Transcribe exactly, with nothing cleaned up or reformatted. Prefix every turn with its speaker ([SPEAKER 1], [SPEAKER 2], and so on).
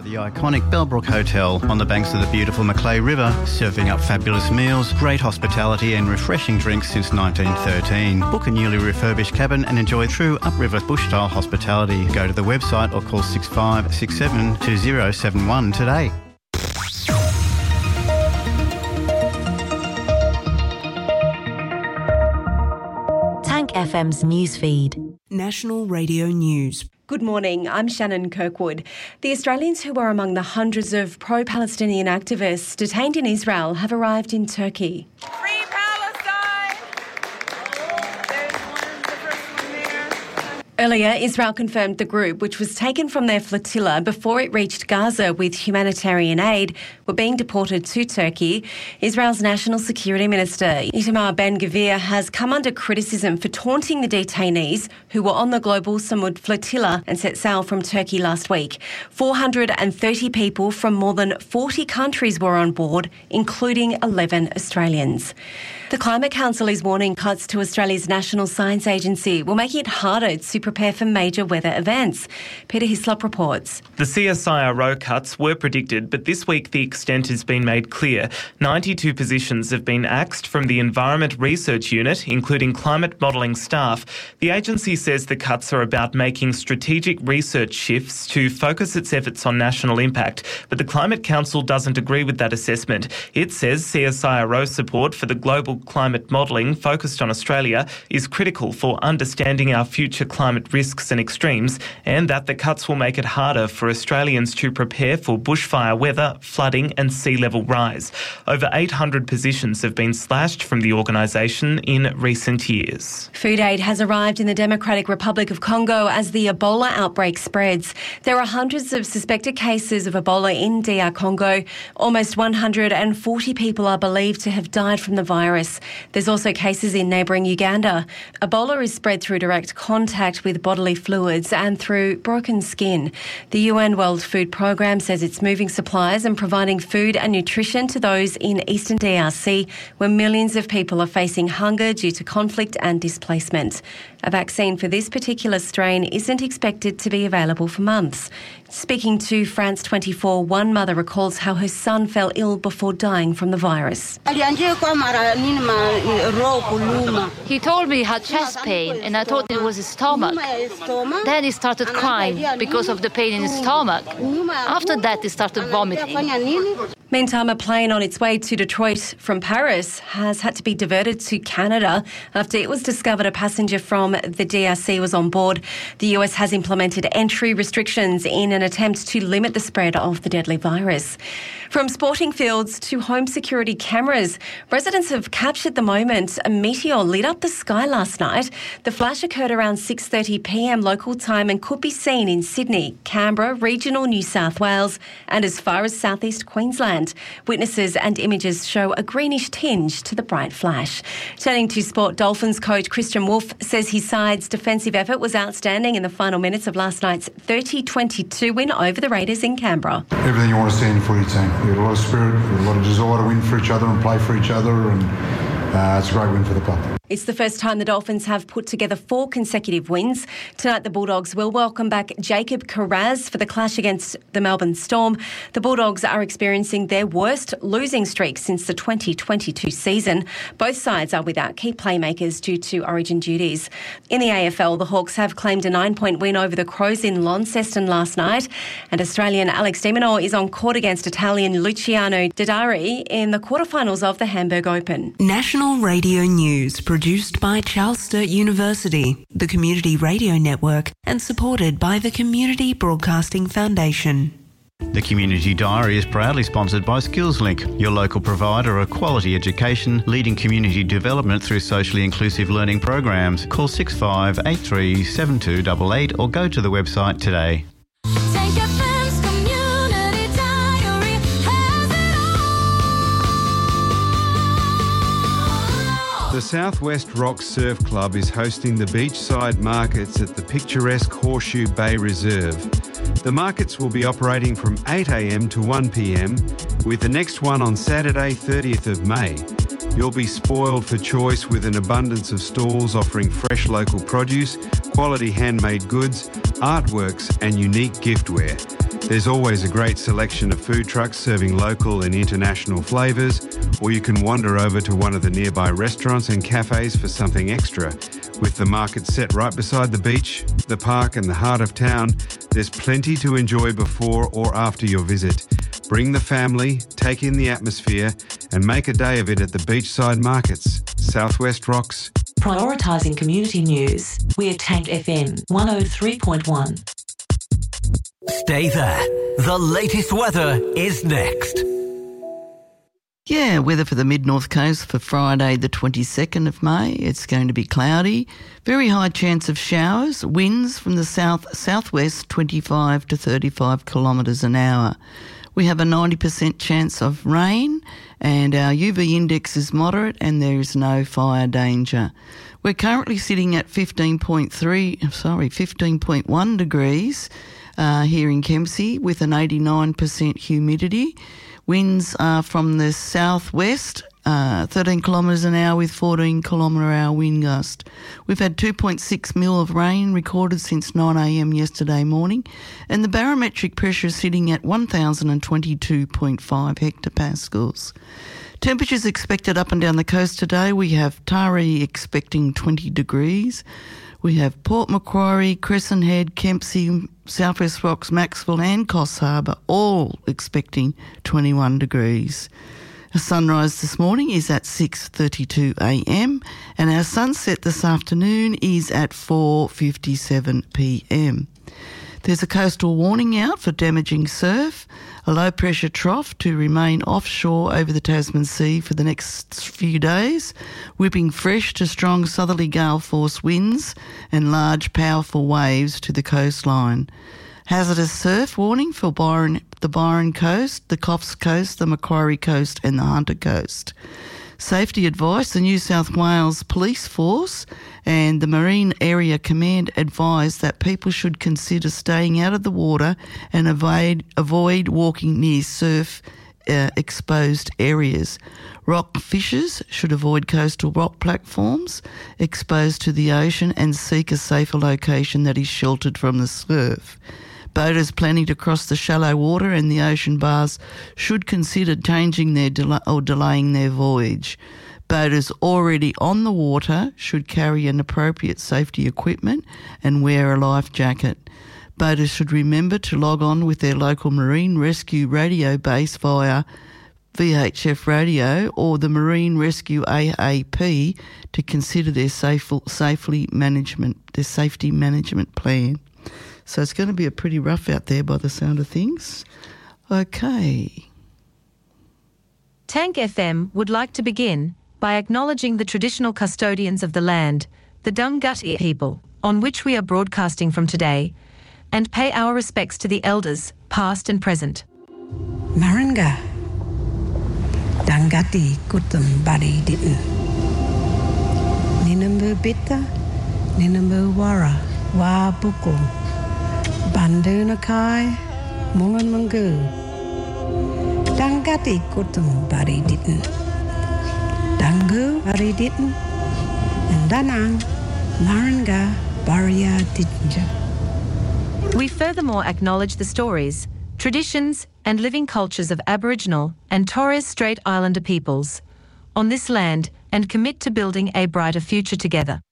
[SPEAKER 1] By the iconic Bellbrook Hotel on the banks of the beautiful Macleay River, serving up fabulous meals, great hospitality and refreshing drinks since nineteen thirteen. Book a newly refurbished cabin and enjoy true upriver bush-style hospitality. Go to the website or call six five six seven two zero seven one today.
[SPEAKER 2] Tank F M's newsfeed.
[SPEAKER 3] National Radio News.
[SPEAKER 4] Good morning, I'm Shannon Kirkwood. The Australians who were among the hundreds of pro-Palestinian activists detained in Israel have arrived in Turkey.
[SPEAKER 5] Free Palestine! There's one, the first one there.
[SPEAKER 4] Earlier, Israel confirmed the group, which was taken from their flotilla before it reached Gaza with humanitarian aid, were being deported to Turkey. Israel's National Security Minister, Itamar Ben-Gvir, has come under criticism for taunting the detainees who were on the Global Samud flotilla and set sail from Turkey last week. four hundred thirty people from more than forty countries were on board, including eleven Australians. The Climate Council is warning cuts to Australia's National Science Agency will make it harder to prepare for major weather events. Peter Hislop reports.
[SPEAKER 6] The C S I R O cuts were predicted, but this week the extent has been made clear. ninety-two positions have been axed from the Environment Research Unit, including climate modelling staff. The agency says the cuts are about making strategic research shifts to focus its efforts on national impact, but the Climate Council doesn't agree with that assessment. It says C S I R O support for the global climate modelling focused on Australia is critical for understanding our future climate risks and extremes, and that the cuts will make it harder for Australians to prepare for bushfire weather, flooding and sea level rise. Over eight hundred positions have been slashed from the organisation in recent years.
[SPEAKER 4] Food aid has arrived in the Democratic Republic of Congo as the Ebola outbreak spreads. There are hundreds of suspected cases of Ebola in D R Congo. Almost one hundred forty people are believed to have died from the virus. There's also cases in neighbouring Uganda. Ebola is spread through direct contact with bodily fluids and through broken skin. The U N World Food Programme says it's moving supplies and providing food and nutrition to those in eastern D R C, where millions of people are facing hunger due to conflict and displacement. A vaccine for this particular strain isn't expected to be available for months. Speaking to France twenty-four, one mother recalls how her son fell ill before dying from the virus.
[SPEAKER 7] He told me he had chest pain and I thought it was his stomach. Then he started crying because of the pain in his stomach. After that he started vomiting.
[SPEAKER 4] Meantime, a plane on its way to Detroit from Paris has had to be diverted to Canada after it was discovered a passenger from the D R C was on board. The U S has implemented entry restrictions in an attempt to limit the spread of the deadly virus. From sporting fields to home security cameras, residents have captured the moment a meteor lit up the sky last night. The flash occurred around six thirty p m local time and could be seen in Sydney, Canberra, regional New South Wales and as far as southeast Queensland. Witnesses and images show a greenish tinge to the bright flash. Turning to sport, Dolphins coach Christian Wolff says his side's defensive effort was outstanding in the final minutes of last night's thirty twenty-two win over the Raiders in Canberra.
[SPEAKER 8] Everything you want to see in a footy team. You've got a lot of spirit, you've got a lot of desire to win for each other and play for each other, and uh, it's a great win for the club.
[SPEAKER 4] It's the first time the Dolphins have put together four consecutive wins. Tonight, the Bulldogs will welcome back Jacob Kiraz for the clash against the Melbourne Storm. The Bulldogs are experiencing their worst losing streak since the twenty twenty-two season. Both sides are without key playmakers due to Origin duties. In the A F L, the Hawks have claimed a nine-point win over the Crows in Launceston last night, and Australian Alex de Minaur is on court against Italian Luciano Didari in the quarterfinals of the Hamburg Open.
[SPEAKER 3] National Radio News, produced by Charles Sturt University, the Community Radio Network, and supported by the Community Broadcasting Foundation.
[SPEAKER 1] The Community Diary is proudly sponsored by SkillsLink, your local provider of quality education, leading community development through socially inclusive learning programs. Call six five eight three seven two eight eight or go to the website today.
[SPEAKER 9] The Southwest Rock Surf Club is hosting the beachside markets at the picturesque Horseshoe Bay Reserve. The markets will be operating from eight a m to one p m, with the next one on Saturday, thirtieth of May. You'll be spoiled for choice with an abundance of stalls offering fresh local produce, quality handmade goods, artworks and unique giftware. There's always a great selection of food trucks serving local and international flavours, or you can wander over to one of the nearby restaurants and cafes for something extra. With the market set right beside the beach, the park and the heart of town, there's plenty to enjoy before or after your visit. Bring the family, take in the atmosphere and make a day of it at the beachside markets. Southwest Rocks.
[SPEAKER 2] Prioritising community news. We're Tank F M one oh three point one.
[SPEAKER 10] Stay there. The latest weather is next.
[SPEAKER 11] Yeah, weather for the mid-north coast for Friday the twenty-second of May. It's going to be cloudy, very high chance of showers, winds from the south-southwest twenty-five to thirty-five kilometres an hour. We have a ninety percent chance of rain and our U V index is moderate and there is no fire danger. We're currently sitting at fifteen point three, sorry, fifteen point one degrees uh, here in Kempsey with an eighty-nine percent humidity. Winds are from the southwest, uh, thirteen kilometres an hour with fourteen kilometre an hour wind gust. We've had two point six mil of rain recorded since nine a m yesterday morning, and the barometric pressure is sitting at one thousand twenty-two point five hectopascals. Temperatures expected up and down the coast today. We have Taree expecting twenty degrees. We have Port Macquarie, Crescent Head, Kempsey, Southwest Rocks, Maxwell and Coffs Harbour all expecting twenty-one degrees. Our sunrise this morning is at six thirty-two a m and our sunset this afternoon is at four fifty-seven p m. There's a coastal warning out for damaging surf, a low pressure trough to remain offshore over the Tasman Sea for the next few days, whipping fresh to strong southerly gale force winds and large powerful waves to the coastline. Hazardous surf warning for Byron, the Byron Coast, the Coffs Coast, the Macquarie Coast and the Hunter Coast. Safety advice, the New South Wales Police Force and the Marine Area Command advise that people should consider staying out of the water and avoid, avoid walking near surf uh, exposed areas. Rock fishers should avoid coastal rock platforms exposed to the ocean and seek a safer location that is sheltered from the surf. Boaters planning to cross the shallow water and the ocean bars should consider changing their del- or delaying their voyage. Boaters already on the water should carry an appropriate safety equipment and wear a life jacket. Boaters should remember to log on with their local Marine Rescue radio base via V H F radio or the Marine Rescue A A P to consider their safe, safely management, their safety management plan. So it's going to be a pretty rough out there by the sound of things. Okay.
[SPEAKER 12] Tank F M would like to begin by acknowledging the traditional custodians of the land, the Dunghutti people, on which we are broadcasting from today, and pay our respects to the elders, past and present.
[SPEAKER 13] Maranga. Dunghutti kutum bari didn't. Ninambu bitta, ninambu wara, wa buku. Bandunakai, Mungan Mungu. Dunghutti kutum bari didn't. Dangu bari didn't. And Danang, Maranga, Baria didn't.
[SPEAKER 12] We furthermore acknowledge the stories, traditions, and living cultures of Aboriginal and Torres Strait Islander peoples on this land and commit to building a brighter future together.